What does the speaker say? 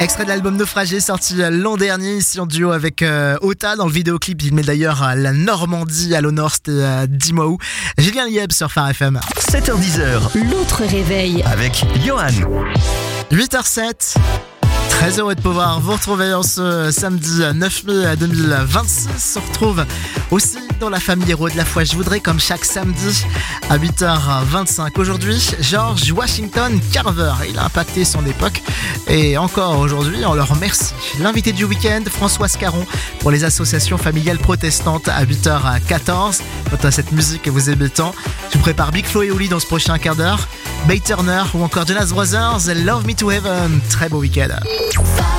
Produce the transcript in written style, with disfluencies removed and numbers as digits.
Extrait de l'album Naufragé sorti l'an dernier ici en duo avec Ota. Dans le vidéoclip, il met d'ailleurs la Normandie à l'honneur, c'était Dis-moi où. Julien Lieb sur Phare FM. 7h10, L'autre réveil. avec Johan. 8h07. Très heureux de pouvoir vous retrouver en ce samedi 9 mai 2026. On se retrouve aussi dans la famille héros de la foi. Je voudrais, comme chaque samedi à 8h25. Aujourd'hui, George Washington Carver. Il a impacté son époque et encore aujourd'hui, on le remercie. L'invité du week-end, Françoise Caron pour les associations familiales protestantes à 8h14. Quant à cette musique que vous aimez tant, je vous prépare Big Flo et Oli dans ce prochain quart d'heure. Bay Turner ou encore Jonas Brothers, Love Me to Heaven. Très beau week-end.